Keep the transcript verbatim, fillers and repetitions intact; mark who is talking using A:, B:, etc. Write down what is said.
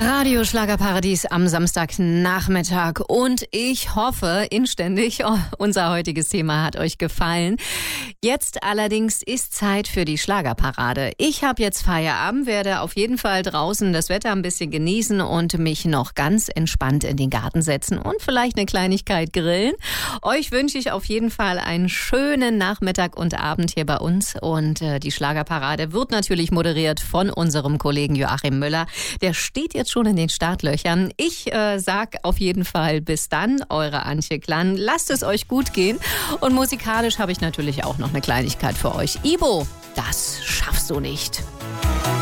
A: Radio Schlagerparadies am Samstagnachmittag und ich hoffe inständig, oh, unser heutiges Thema hat euch gefallen. Jetzt allerdings ist Zeit für die Schlagerparade. Ich habe jetzt Feierabend, werde auf jeden Fall draußen das Wetter ein bisschen genießen und mich noch ganz entspannt in den Garten setzen und vielleicht eine Kleinigkeit grillen. Euch wünsche ich auf jeden Fall einen schönen Nachmittag und Abend hier bei uns und äh, die Schlagerparade wird natürlich moderiert von unserem Kollegen Joachim Müller. Der steht jetzt schon in den Startlöchern. Ich äh, sag auf jeden Fall bis dann, eure Antje Klann. Lasst es euch gut gehen. Und musikalisch habe ich natürlich auch noch eine Kleinigkeit für euch. Ibo, das schaffst du nicht.